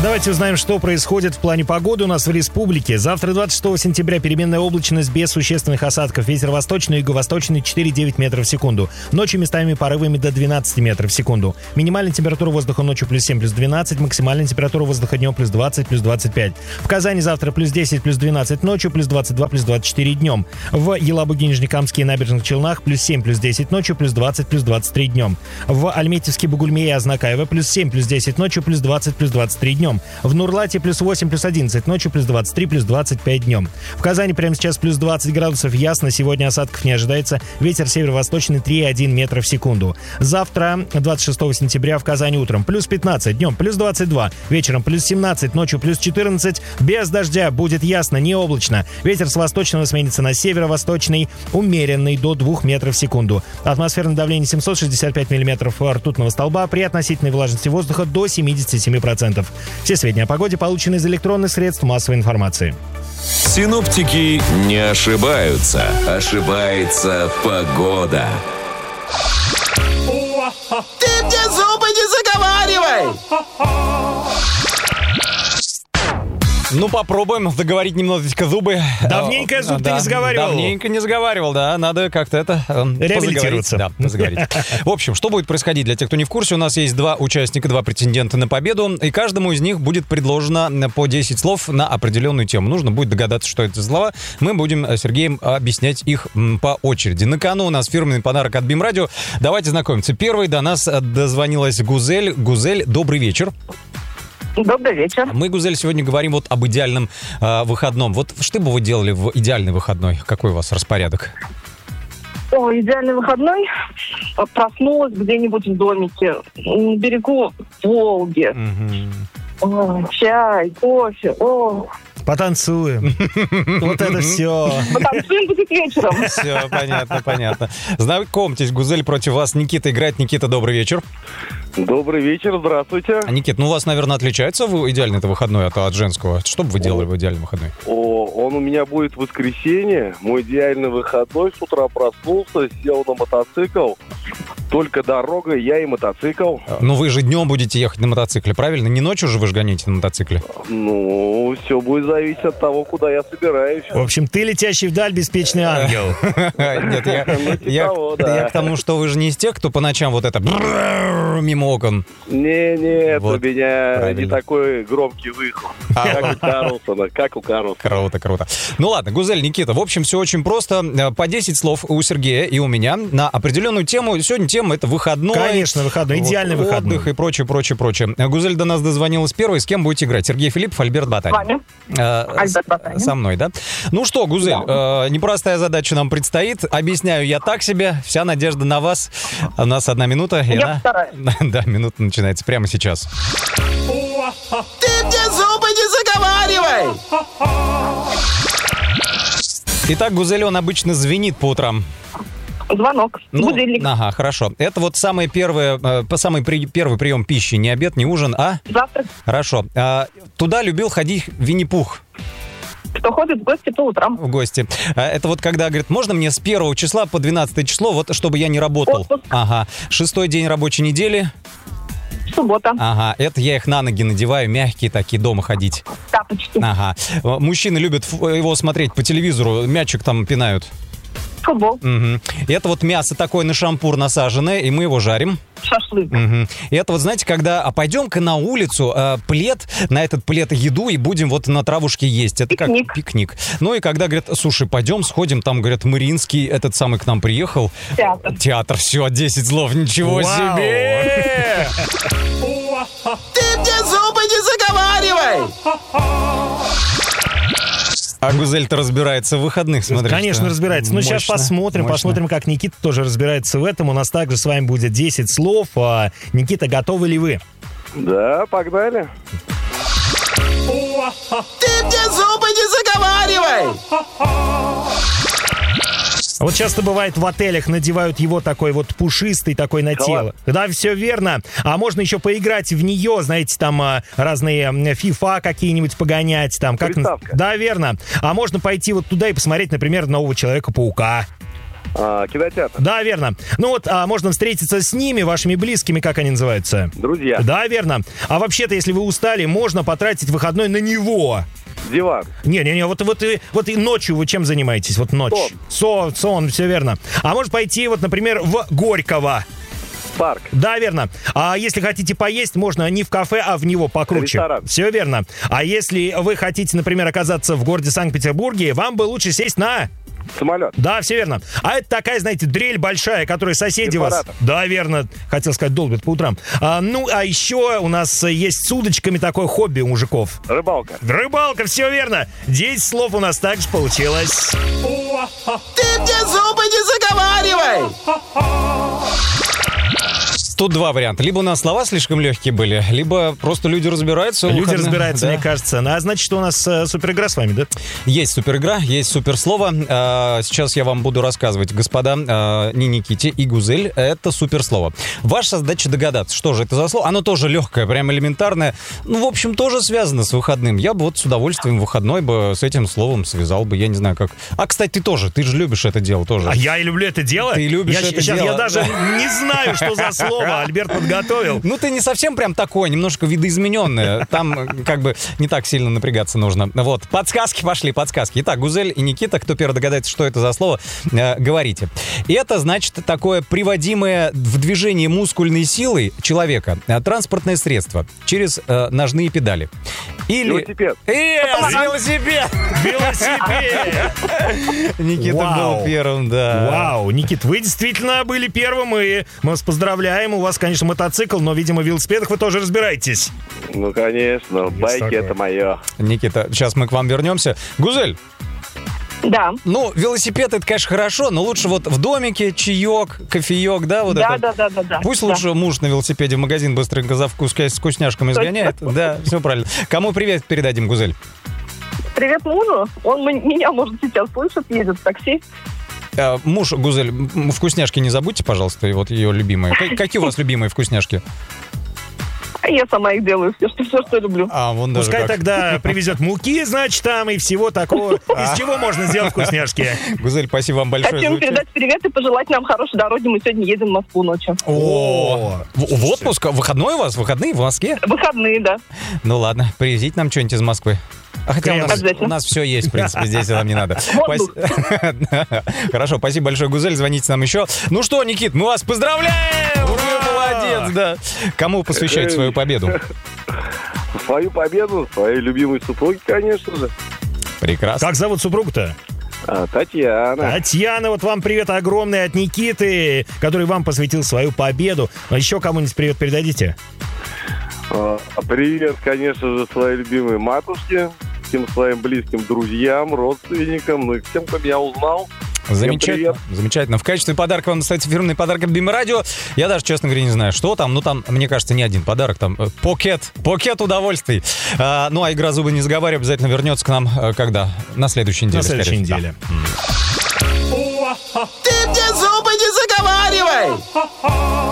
Давайте узнаем, что происходит в плане погоды у нас в республике. Завтра, 26 сентября, переменная облачность без существенных осадков. Ветер восточный и юго-восточный 4-9 метров в секунду. Ночью местами порывами до 12 метров в секунду. Минимальная температура воздуха ночью плюс 7, плюс 12. Максимальная температура воздуха днем плюс 20, плюс 25. В Казани завтра плюс 10, плюс 12 ночью, плюс 22, плюс 24 днем. В Елабуге, Нижнекамске и Набережных Челнах плюс 7, плюс 10 ночью, плюс 20, плюс 23 днем. В Альметьевске, Бугульме и Азнакаево плюс 7, плюс 10 ночью, плюс 20, плюс 23 днем. В Нурлате плюс 8, плюс 11 ночью, плюс 23, плюс 25 днем. В Казани прямо сейчас плюс 20 градусов, ясно, сегодня осадков не ожидается. Ветер северо-восточный 3,1 метра в секунду. Завтра, 26 сентября, в Казани утром плюс 15, днем плюс 22, вечером плюс 17, ночью плюс 14. Без дождя, будет ясно, не облачно. Ветер с восточного сменится на северо-восточный, умеренный до 2 метров в секунду. Атмосферное давление 765 миллиметров ртутного столба, при относительной влажности воздуха до 77%. Все сведения о погоде получены из электронных средств массовой информации. Синоптики не ошибаются. Ошибается погода. Ты мне зубы не заговаривай! Ну, попробуем заговорить немножечко зубы. Давненько зуб ты не заговаривал. Давненько не заговаривал, да. Надо как-то это... реабилитироваться. Да, заговорить. В общем, что будет происходить? Для тех, кто не в курсе, у нас есть 2 участника, 2 претендента на победу, и каждому из них будет предложено по 10 слов на определенную тему. Нужно будет догадаться, что это за слова. Мы будем с Сергеем объяснять их по очереди. На кону у нас фирменный подарок от БИМ-радио. Давайте знакомиться. Первой до нас дозвонилась Гузель. Гузель, добрый вечер. Добрый вечер. Мы, Гузель, сегодня говорим вот об идеальном выходном. Вот что бы вы делали в идеальный выходной? Какой у вас распорядок? Идеальный выходной. Проснулась где-нибудь в домике, на берегу Волги. Чай, кофе. Потанцуем. Вот это все. Потанцуем будет вечером. Все, понятно. Знакомьтесь, Гузель, против вас Никита играет. Никита, добрый вечер. Добрый вечер, здравствуйте. Никит, ну у вас, наверное, отличается идеальный это выходной от женского? Что бы вы делали в идеальный выходной? Он у меня будет в воскресенье. Мой идеальный выходной. С утра проснулся, сел на мотоцикл. Только дорога, я и мотоцикл. Ну вы же днем будете ехать на мотоцикле, правильно? Не ночью же вы же гоните на мотоцикле? Ну, все будет зависеть от того, куда я собираюсь. В общем, ты летящий вдаль беспечный ангел. Нет, я к тому, что вы же не из тех, кто по ночам вот это мимо окон. Нет, у меня не такой громкий выход, как у Карлсона. Круто. Ну ладно, Гузель, Никита, в общем, все очень просто. По 10 слов у Сергея и у меня на определенную тему. Сегодня тема это выходной. Конечно, выходной, идеальный выходной. Отдых и прочее. Гузель до нас дозвонилась первой. С кем будете играть? Сергей Филиппов, Альберт Батарин? С вами. Альберт Батарин. Со мной, да? Ну что, Гузель, непростая задача нам предстоит. Объясняю я так себе. Вся надежда на вас. У нас 1 минута. Я постараюсь. Да, минута начинается прямо сейчас. Ты мне зубы не заговаривай! Итак, Гузель, он обычно звенит по утрам. Звонок. Будильник. Ага, хорошо. Это вот самый первый прием пищи. Не обед, не ужин, а? Завтрак. Хорошо. Туда любил ходить Винни-Пух. Кто ходит в гости по утрам. В гости. Это вот когда, говорит, можно мне с 1 числа по 12 число, вот чтобы я не работал? Отпуск. Ага. 6-й день рабочей недели? Суббота. Ага. Это я их на ноги надеваю, мягкие такие, дома ходить. Тапочки. Ага. Мужчины любят его смотреть по телевизору, мячик там пинают. Футбол. Угу. Это вот мясо такое на шампур насаженное, и мы его жарим. Шашлык. Угу. И это вот, знаете, когда, пойдем-ка на улицу, плед, на этот плед еду, и будем вот на травушке есть. Это пикник. Как пикник. Ну и когда, говорят, слушай, пойдем сходим, там, говорят, Мариинский, этот самый к нам приехал. Театр, все, 10 слов, ничего себе! Ты мне зубы не заговаривай! А Гузель-то разбирается в выходных, смотри. Конечно, разбирается. Ну, сейчас посмотрим, как Никита тоже разбирается в этом. У нас также с вами будет 10 слов. Никита, готовы ли вы? Да, погнали. Ты мне зубы не заговаривай! Вот часто бывает в отелях надевают его такой вот пушистый такой на тело. Да, все верно. А можно еще поиграть в нее, знаете, там разные FIFA какие-нибудь погонять. Там, как... Да, верно. А можно пойти вот туда и посмотреть, например, нового Человека-паука. Кинотеатр. Да, верно. Ну вот, можно встретиться с ними, вашими близкими, как они называются? Друзья. Да, верно. А вообще-то, если вы устали, можно потратить выходной на него. Диван. Не-не-не, вот и ночью вы чем занимаетесь? Вот ночь. Сон, все верно. А может пойти, вот, например, в Горького. Парк. Да, верно. А если хотите поесть, можно не в кафе, а в него покруче. Ресторан. Все верно. А если вы хотите, например, оказаться в городе Санкт-Петербурге, вам бы лучше сесть на... Самолет. Да, все верно. А это такая, знаете, дрель большая, которой соседи вас... Перфоратор. Да, верно. Хотел сказать, долбят по утрам. А еще у нас есть с удочками такое хобби у мужиков. Рыбалка. Рыбалка, все верно. 10 слов у нас также получилось. Ты мне зубы не заговаривай! Тут два варианта. Либо у нас слова слишком легкие были, либо просто люди разбираются. Люди выходные. разбираются, Да. мне кажется. А значит, что у нас суперигра с вами, да? Есть суперигра, есть суперслово. Сейчас я вам буду рассказывать, господа, не Никите и Гузель, это суперслово. Ваша задача догадаться, что же это за слово. Оно тоже легкое, прям элементарное. Ну, в общем, тоже связано с выходным. Я бы вот с удовольствием выходной бы с этим словом связал бы, я не знаю как. А, кстати, ты же любишь это дело тоже. А я и люблю это дело. Ты любишь это сейчас дело. Я даже не знаю, что за слово Альберт подготовил. Ну, ты не совсем прям такой, немножко видоизмененное. Там как бы не так сильно напрягаться нужно. Вот, подсказки пошли, подсказки. Итак, Гузель и Никита, кто первый догадается, что это за слово, говорите. И это, значит, такое приводимое в движение мускульной силой человека транспортное средство через ножные педали. Или... Велосипед. Велосипед! Велосипед! Никита Вау. был первым, да. Вау, Никит, вы действительно были первым, и мы вас поздравляем. У вас, конечно, мотоцикл, но, видимо, в велосипедах вы тоже разбираетесь. Ну, конечно. Байки такое. это мое. Никита, сейчас мы к вам вернемся. Гузель, Да. ну, велосипед это, конечно, хорошо, но лучше вот в домике чаек, кофеек, да, вот Да, это. да. Пусть Да. лучше муж на велосипеде в магазин быстренько за вкусняшками сгоняет. Да, все правильно. Кому привет передадим, Гузель? Привет мужу. Он меня, может, сейчас слышит, едет в такси. Муж, Гузель, вкусняшки не забудьте, пожалуйста, и вот ее любимые. Какие у вас любимые вкусняшки? А я сама их делаю, все, что люблю. Вон даже Пускай как. тогда привезет муки, значит, там, и всего такого. Из чего можно сделать вкусняшки? Гузель, спасибо вам большое Хотим за участие. передать привет и пожелать нам хорошей дороги. Мы сегодня едем в Москву ночью. О, в отпуск? Выходной у вас? Выходные в Москве? Выходные, да. Ну ладно, привезите нам что-нибудь из Москвы. А хотя Обязательно. у нас все есть, в принципе, здесь нам не надо. Воздух. Хорошо, спасибо большое, Гузель, звоните нам еще. Ну что, Никит, мы вас поздравляем! Вы молодец, да. Кому посвящать свою победу? Свою победу, своей любимой супруге, конечно же. Прекрасно. Как зовут супругу-то? Татьяна. Татьяна, вот вам привет огромный от Никиты, который вам посвятил свою победу. А еще кому-нибудь привет передадите? Привет, конечно же, своей любимой матушке, всем своим близким друзьям, родственникам, ну и всем, кто меня узнал. Замечательно, привет. замечательно. В качестве подарка вам достается фирменный подарок от Бим-Радио. Я даже, честно говоря, не знаю, что там. Ну, там, мне кажется, не один подарок. Там покет удовольствий. Ну, а игра «Зубы не заговаривай» обязательно вернется к нам когда? На следующей неделе. На следующей скорее всего. неделе. Ты мне зубы не заговаривай!